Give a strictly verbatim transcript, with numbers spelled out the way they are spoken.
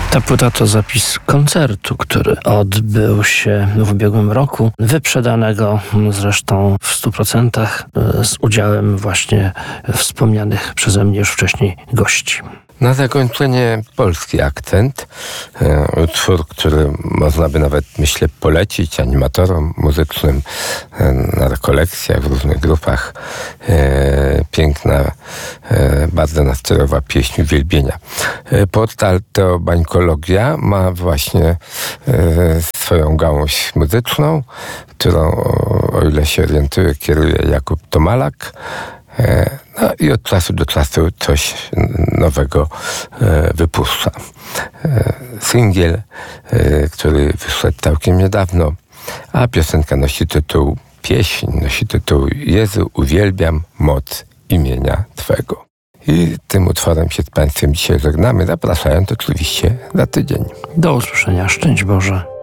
Ta płyta to zapis koncertu, który odbył się w ubiegłym roku, wyprzedanego zresztą w stu procentach z udziałem właśnie wspomnianych przeze mnie już wcześniej gości. Na zakończenie polski akcent, e, utwór, który można by nawet, myślę, polecić animatorom muzycznym e, na rekolekcjach w różnych grupach. E, piękna, e, bardzo nastrojowa pieśń uwielbienia. E, portal Teobańkologia ma właśnie e, swoją gałąź muzyczną, którą, o ile się orientuję, kieruje Jakub Tomalak. No i od czasu do czasu coś nowego e, wypuszcza. E, singiel, e, który wyszedł całkiem niedawno, a piosenka nosi tytuł, pieśń nosi tytuł Jezu, uwielbiam moc imienia Twego. I tym utworem się z Państwem dzisiaj żegnamy, zapraszając oczywiście za tydzień. Do usłyszenia. Szczęść Boże.